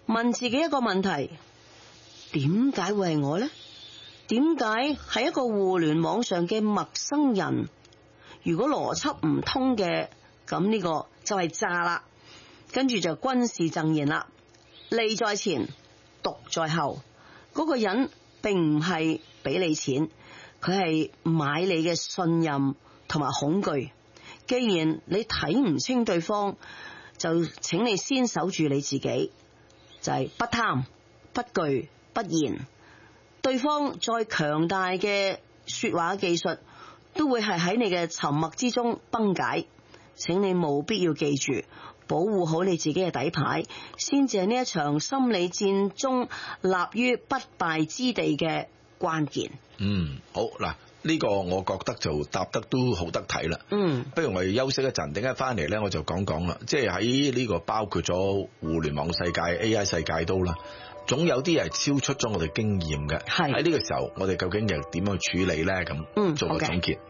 問自己一個問題：點解會係我呢？點解係一個互聯網上嘅陌生人？如果邏輯唔通嘅，咁呢個就係詐啦。跟住就軍事贈言啦，利在前，毒在後。嗰個人並唔係俾你錢，佢係買你嘅信任同埋恐懼。既然你睇唔清對方，就請你先守住你自己，就係不貪、不懼、不言。對方再強大嘅說話技術，都會係喺你嘅沉默之中崩解。請你務必要記住，保護好你自己嘅底牌，先至係呢一場心理戰中立於不敗之地嘅關鍵。 好嗱。呢個我覺得就答得都好得體啦。不如我哋休息一陣，等間翻嚟咧，我就講講啦。即係喺呢個包括咗互聯網世界、AI 世界都啦，總有啲係超出咗我哋經驗嘅。喺呢個時候，我哋究竟又點樣處理咧？咁做個總結。